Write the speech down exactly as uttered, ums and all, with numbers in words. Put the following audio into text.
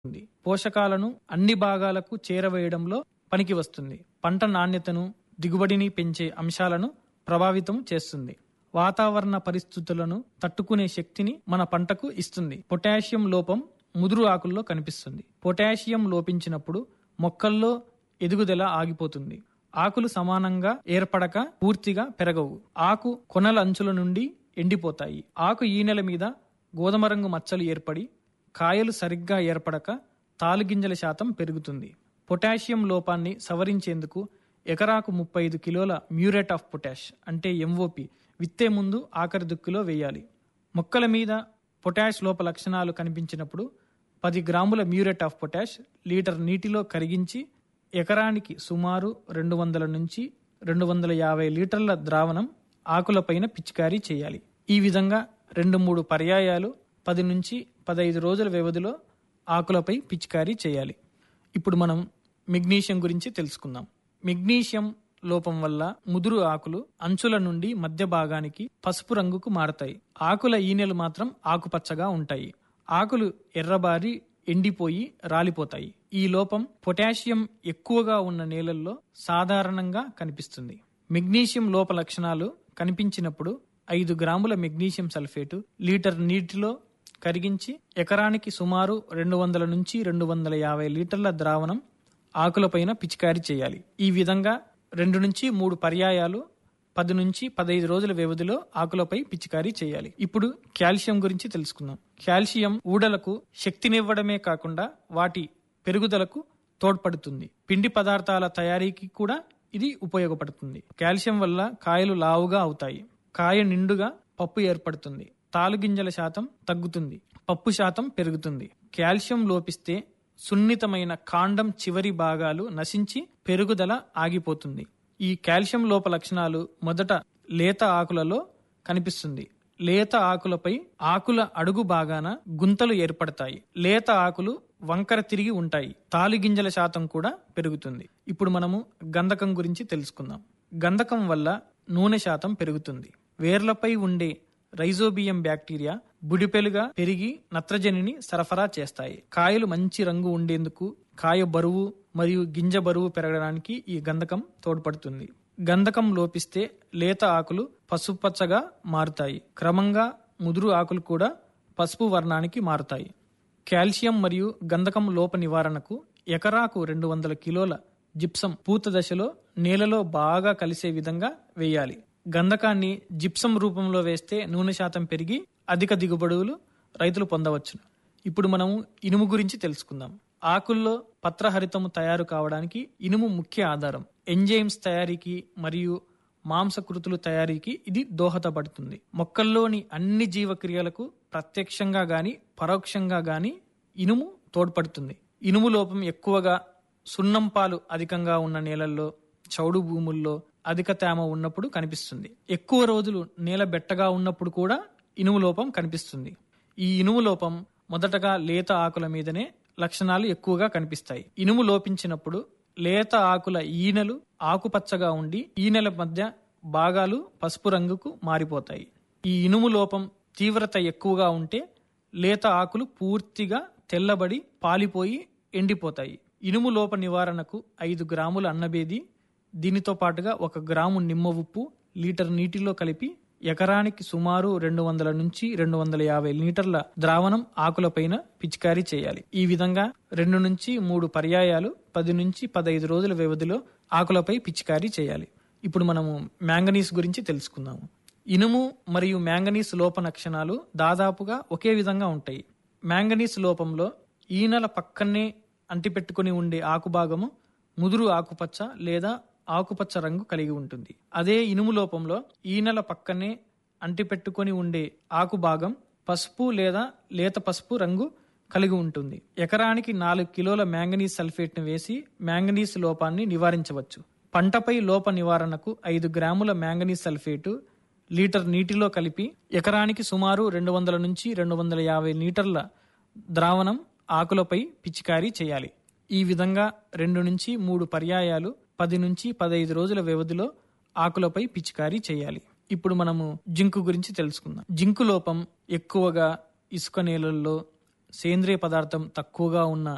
పోషకాలను అన్ని భాగాలకు చేరవేయడంలో పనికి వస్తుంది. పంట నాణ్యతను, దిగుబడిని పెంచే అంశాలను ప్రభావితం చేస్తుంది. వాతావరణ పరిస్థితులను తట్టుకునే శక్తిని మన పంటకు ఇస్తుంది. పొటాషియం లోపం ముదురు ఆకుల్లో కనిపిస్తుంది. పొటాషియం లోపించినప్పుడు మొక్కల్లో ఎదుగుదల ఆగిపోతుంది. ఆకులు సమానంగా ఏర్పడక పూర్తిగా పెరగవు. ఆకు కొనల అంచుల నుండి ఎండిపోతాయి. ఆకు ఈనెల మీద గోధుమ రంగు మచ్చలు ఏర్పడి కాయలు సరిగ్గా ఏర్పడక తాలుగింజల శాతం పెరుగుతుంది. పొటాషియం లోపాన్ని సవరించేందుకు ఎకరాకు ముప్పై ఐదు కిలోల మ్యూరేట్ ఆఫ్ పొటాష్ అంటే ఎంఓపి విత్తే ముందు ఆఖరి దుక్కులో వేయాలి. మొక్కల మీద పొటాష్ లోప లక్షణాలు కనిపించినప్పుడు పది గ్రాముల మ్యూరేట్ ఆఫ్ పొటాష్ లీటర్ నీటిలో కరిగించి ఎకరానికి సుమారు రెండు వందల నుంచి రెండు వందల యాభై లీటర్ల ద్రావణం ఆకులపైన పిచికారీ చేయాలి. ఈ విధంగా రెండు మూడు పర్యాయాలు పది నుంచి పదహైదు రోజుల వ్యవధిలో ఆకులపై పిచికారీ చేయాలి. ఇప్పుడు మనం మెగ్నీషియం గురించి తెలుసుకుందాం. మెగ్నీషియం లోపం వల్ల ముదురు ఆకులు అంచుల నుండి మధ్య భాగానికి పసుపు రంగుకు మారతాయి. ఆకుల ఈనెలు మాత్రం ఆకుపచ్చగా ఉంటాయి. ఆకులు ఎర్రబారి ఎండిపోయి రాలిపోతాయి. ఈ లోపం పొటాషియం ఎక్కువగా ఉన్న నేలల్లో సాధారణంగా కనిపిస్తుంది. మెగ్నీషియం లోప లక్షణాలు కనిపించినప్పుడు ఐదు గ్రాముల మెగ్నీషియం సల్ఫేటు లీటర్ నీటిలో కరిగించి ఎకరానికి సుమారు రెండు వందల నుంచి రెండు వందల యాభై లీటర్ల ద్రావణం ఆకులపైన పిచికారీ చేయాలి. ఈ విధంగా రెండు నుంచి మూడు పర్యాయాలు పది నుంచి పదహైదు రోజుల వ్యవధిలో ఆకులపై పిచికారీ చేయాలి. ఇప్పుడు కాల్షియం గురించి తెలుసుకుందాం. కాల్షియం ఊడలకు శక్తినివ్వడమే కాకుండా వాటి పెరుగుదలకు తోడ్పడుతుంది. పిండి పదార్థాల తయారీకి కూడా ఇది ఉపయోగపడుతుంది. కాల్షియం వల్ల కాయలు లావుగా అవుతాయి. కాయ నిండుగా పప్పు ఏర్పడుతుంది. తాలుగింజల శాతం తగ్గుతుంది. పప్పు శాతం పెరుగుతుంది. కాల్షియం లోపిస్తే సున్నితమైన కాండం చివరి భాగాలు నశించి పెరుగుదల ఆగిపోతుంది. ఈ కాల్షియం లోప లక్షణాలు మొదట లేత ఆకులలో కనిపిస్తుంది. లేత ఆకులపై ఆకుల అడుగు భాగాన గుంతలు ఏర్పడతాయి. లేత ఆకులు వంకర తిరిగి ఉంటాయి. తాలుగింజల శాతం కూడా పెరుగుతుంది. ఇప్పుడు మనము గంధకం గురించి తెలుసుకుందాం. గంధకం వల్ల నూనె శాతం పెరుగుతుంది. వేర్లపై ఉండే రైజోబియం బ్యాక్టీరియా బుడిపెలుగా పెరిగి నత్రజనిని సరఫరా చేస్తాయి. కాయలు మంచి రంగు ఉండేందుకు, కాయ బరువు మరియు గింజ బరువు పెరగడానికి ఈ గంధకం తోడ్పడుతుంది. గంధకం లోపిస్తే లేత ఆకులు పసుపచ్చగా మారుతాయి. క్రమంగా ముదురు ఆకులు కూడా పసుపు వర్ణానికి మారుతాయి. కాల్షియం మరియు గంధకం లోప నివారణకు ఎకరాకు రెండు వందల కిలోల జిప్సం పూత దశలో నేలలో బాగా కలిసే విధంగా వేయాలి. గంధకాన్ని జిప్సం రూపంలో వేస్తే నూనె శాతం పెరిగి అధిక దిగుబడులు రైతులు పొందవచ్చు. ఇప్పుడు మనము ఇనుము గురించి తెలుసుకుందాం. ఆకుల్లో పత్రహరితము తయారు కావడానికి ఇనుము ముఖ్య ఆధారం. ఎంజైమ్స్ తయారీకి మరియు మాంసకృతులు తయారీకి ఇది దోహదపడుతుంది. మొక్కల్లోని అన్ని జీవక్రియలకు ప్రత్యక్షంగా గాని పరోక్షంగా గాని ఇనుము తోడ్పడుతుంది. ఇనుము లోపం ఎక్కువగా సున్నం పాలు అధికంగా ఉన్న నేలల్లో, చౌడు భూముల్లో అధిక తేమ ఉన్నప్పుడు కనిపిస్తుంది. ఎక్కువ రోజులు నేల బెట్టగా ఉన్నప్పుడు కూడా ఇనుము లోపం కనిపిస్తుంది. ఈ ఇనుము లోపం మొదటగా లేత ఆకుల మీదనే లక్షణాలు ఎక్కువగా కనిపిస్తాయి. ఇనుము లోపించినప్పుడు లేత ఆకుల ఈనెలు ఆకుపచ్చగా ఉండి ఈనెల మధ్య భాగాలు పసుపు రంగుకు మారిపోతాయి. ఈ ఇనుము లోపం తీవ్రత ఎక్కువగా ఉంటే లేత ఆకులు పూర్తిగా తెల్లబడి పాలిపోయి ఎండిపోతాయి. ఇనుము లోప నివారణకు ఐదు గ్రాముల అన్నబేది, దీనితో పాటుగా ఒక గ్రాము నిమ్మ ఉప్పు లీటర్ నీటిలో కలిపి ఎకరానికి సుమారు రెండు వందల నుంచి రెండు వందల యాభై లీటర్ల ద్రావణం ఆకులపైన పిచికారీ చేయాలి. ఈ విధంగా రెండు నుంచి మూడు పర్యాయాలు పది నుంచి పదహైదు రోజుల వ్యవధిలో ఆకులపై పిచికారీ చేయాలి. ఇప్పుడు మనము మ్యాంగనీస్ గురించి తెలుసుకుందాము. ఇనుము మరియు మ్యాంగనీస్ లోప లక్షణాలు దాదాపుగా ఒకే విధంగా ఉంటాయి. మ్యాంగనీస్ లోపంలో ఈనెల పక్కనే అంటిపెట్టుకుని ఉండే ఆకుభాగము ముదురు ఆకుపచ్చ లేదా ఆకుపచ్చ రంగు కలిగి ఉంటుంది. అదే ఇనుము లోపంలో ఈనెల పక్కనే అంటిపెట్టుకుని ఉండే ఆకు భాగం పసుపు లేదా లేత పసుపు రంగు కలిగి ఉంటుంది. ఎకరానికి నాలుగు కిలోల మ్యాంగనీస్ సల్ఫేట్ ను వేసి మ్యాంగనీస్ లోపాన్ని నివారించవచ్చు. పంటపై లోప నివారణకు ఐదు గ్రాముల మ్యాంగనీస్ సల్ఫేటు లీటర్ నీటిలో కలిపి ఎకరానికి సుమారు రెండు వందల నుంచి రెండు వందల యాభై లీటర్ల ద్రావణం ఆకులపై పిచికారీ చేయాలి. ఈ విధంగా రెండు నుంచి మూడు పర్యాయాలు పది నుంచి పదహైదు రోజుల వ్యవధిలో ఆకులపై పిచికారీ చేయాలి. ఇప్పుడు మనము జింకు గురించి తెలుసుకుందాం. జింకు లోపం ఎక్కువగా ఇసుక నేలల్లో సేంద్రియ పదార్థం తక్కువగా ఉన్న